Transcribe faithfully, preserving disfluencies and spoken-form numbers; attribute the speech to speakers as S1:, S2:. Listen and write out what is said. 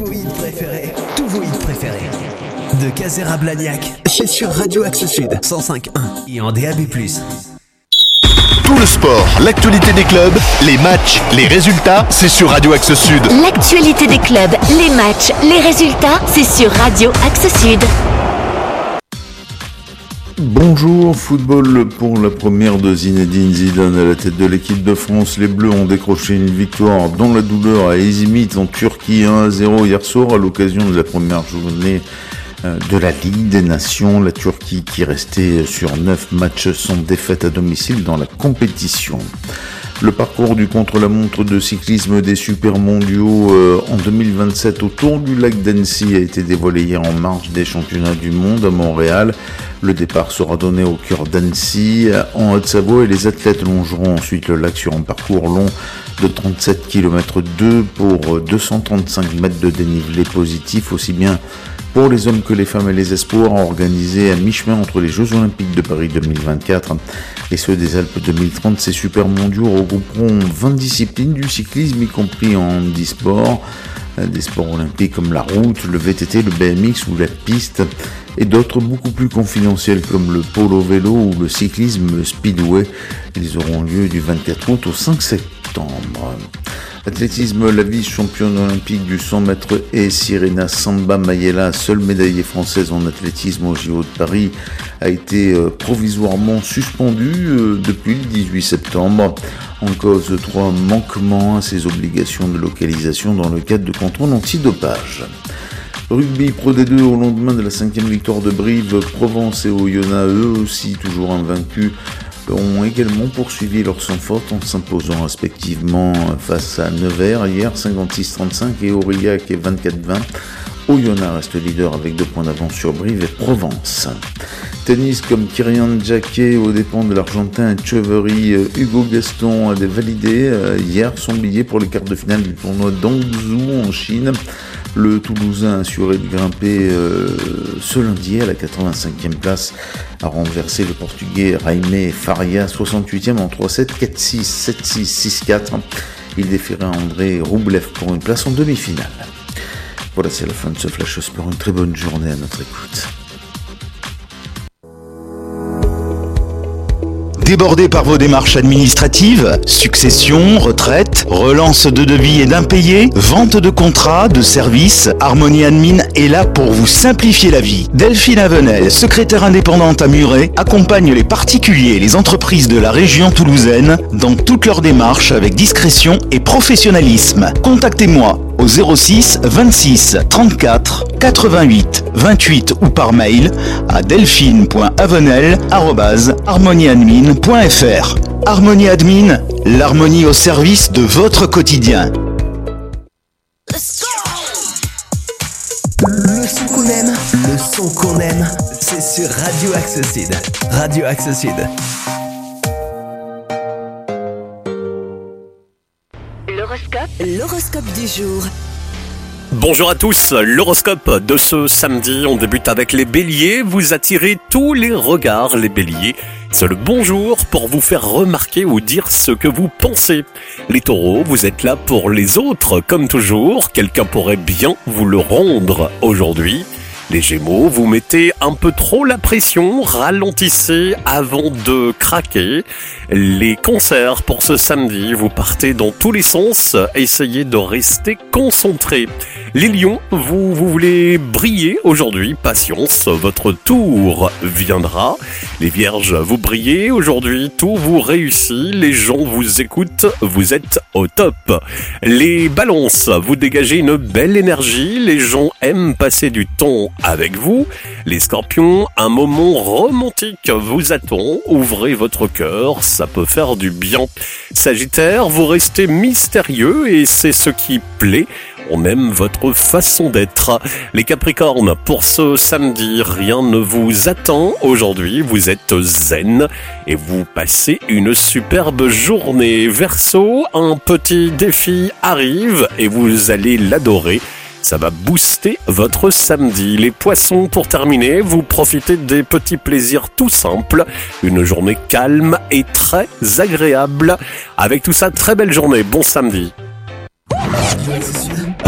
S1: vos hits préférés, tous vos hits préférés. De Caser à Blagnac, c'est sur Radio Axe Sud, cent cinq point un et en D A B plus.
S2: Tout le sport, l'actualité des clubs, les matchs, les résultats, c'est sur Radio Axe Sud.
S3: L'actualité des clubs, les matchs, les résultats, c'est sur Radio Axe Sud.
S4: Bonjour, football pour la première de Zinedine Zidane à la tête de l'équipe de France. Les Bleus ont décroché une victoire dans la douleur à Izmit en Turquie un à zéro hier soir à l'occasion de la première journée de la Ligue des Nations. La Turquie qui restait sur neuf matchs sans défaite à domicile dans la compétition. Le parcours du contre-la-montre de cyclisme des super mondiaux euh, en deux mille vingt-sept autour du lac d'Annecy a été dévoilé hier en marge des championnats du monde à Montréal. Le départ sera donné au cœur d'Annecy, en Haute-Savoie, et les athlètes longeront ensuite le lac sur un parcours long de trente-sept virgule deux kilomètres pour deux cent trente-cinq mètres de dénivelé positif, aussi bien pour les hommes que les femmes et les espoirs, organisés à mi-chemin entre les Jeux Olympiques de Paris deux mille vingt-quatre et ceux des Alpes deux mille trente. Ces super mondiaux regrouperont vingt disciplines du cyclisme, y compris en handisport, des sports olympiques comme la route, le V T T, le B M X ou la piste, et d'autres beaucoup plus confidentiels comme le polo vélo ou le cyclisme speedway. Ils auront lieu du vingt-quatre août au cinq septembre. Athlétisme, la vice-championne olympique du cent mètres et Sirena Samba Mayela, seule médaillée française en athlétisme au J O de Paris, a été euh, provisoirement suspendue euh, depuis le dix-huit septembre. En cause trois manquements à ses obligations de localisation dans le cadre de contrôle antidopage. Rugby Pro D deux, au lendemain de la cinquième victoire de Brive, Provence et Oyonnax, eux aussi toujours invaincus, ont également poursuivi leur sans faute en s'imposant respectivement face à Nevers hier cinquante-six trente-cinq et Aurillac vingt-quatre vingt. Oyonnax reste leader avec deux points d'avance sur Brive et Provence. Tennis, comme Kyrian Jacquet aux dépens de l'Argentin Etcheverry, Hugo Gaston a validé hier son billet pour les quarts de finale du tournoi d'Hangzhou en Chine. Le Toulousain assuré de grimper euh, ce lundi à la quatre-vingt-cinquième place a renversé le Portugais Jaime Faria, soixante-huitième en trois sept, quatre six, sept six, six quatre. Il défierait André Roublev pour une place en demi-finale. Voilà, c'est la fin de ce Flash Sport. Une très bonne journée à notre écoute.
S2: Débordé par vos démarches administratives, succession, retraite, relance de devis et d'impayés, vente de contrats, de services, Harmonie Admin est là pour vous simplifier la vie. Delphine Avenel, secrétaire indépendante à Muret, accompagne les particuliers et les entreprises de la région toulousaine dans toutes leurs démarches avec discrétion et professionnalisme. Contactez-moi au zéro six vingt-six trente-quatre quatre-vingt-huit vingt-huit ou par mail à delphine point avenel arobase harmonieadmin point f r. Harmonie Admin, l'harmonie au service de votre quotidien.
S1: Le son qu'on aime, le son qu'on aime, c'est sur Radio Axe Sud. Radio Axe Sud.
S3: L'horoscope, l'horoscope du jour.
S5: Bonjour à tous, l'horoscope de ce samedi, on débute avec les béliers, vous attirez tous les regards les béliers. C'est le bon jour pour vous faire remarquer ou dire ce que vous pensez. Les taureaux, vous êtes là pour les autres, comme toujours, quelqu'un pourrait bien vous le rendre aujourd'hui. Les Gémeaux, vous mettez un peu trop la pression, ralentissez avant de craquer. Les Cancers, pour ce samedi, vous partez dans tous les sens, essayez de rester concentrés. Les Lions, vous, vous voulez briller aujourd'hui, patience, votre tour viendra. Les Vierges, vous brillez aujourd'hui, tout vous réussit, les gens vous écoutent, vous êtes au top. Les Balances, vous dégagez une belle énergie, les gens aiment passer du temps avec vous. Les Scorpions, un moment romantique vous attend, ouvrez votre cœur, ça peut faire du bien. Sagittaire, vous restez mystérieux et c'est ce qui plaît. On aime votre façon d'être. Les Capricornes, pour ce samedi, rien ne vous attend. Aujourd'hui, vous êtes zen et vous passez une superbe journée. Verseau, un petit défi arrive et vous allez l'adorer. Ça va booster votre samedi. Les Poissons, pour terminer, vous profitez des petits plaisirs tout simples. Une journée calme et très agréable. Avec tout ça, très belle journée. Bon samedi.